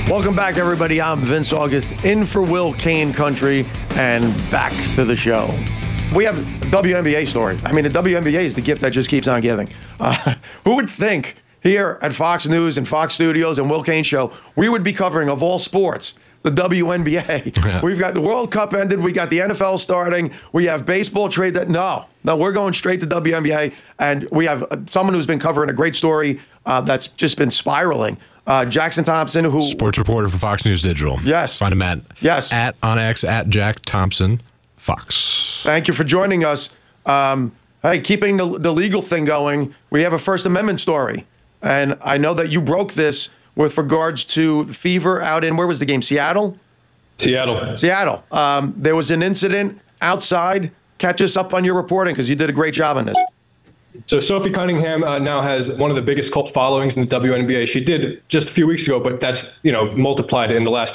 Welcome back, everybody. I'm Vince August, in for Will Kane Country, and back to the show. We have a WNBA story. I mean, the WNBA is the gift that just keeps on giving. Who would think here at Fox News and Fox Studios and Will Kane Show, we would be covering, of all sports, the WNBA. Yeah. We've got the World Cup ended. We got the NFL starting. We have baseball trade that. No, we're going straight to WNBA. And we have someone who's been covering a great story that's just been spiraling. Jackson Thompson, who sports reporter for Fox News Digital. Yes. Find him at on X at Jack Thompson Fox. Thank you for joining us. Hey, keeping the legal thing going, we have a First Amendment story. And I know that you broke this with regards to the fever out in, where was the game? Seattle? Seattle. There was an incident outside. Catch us up on your reporting, because you did a great job on this. So Sophie Cunningham now has one of the biggest cult followings in the WNBA. She did just a few weeks ago, but that's multiplied in the last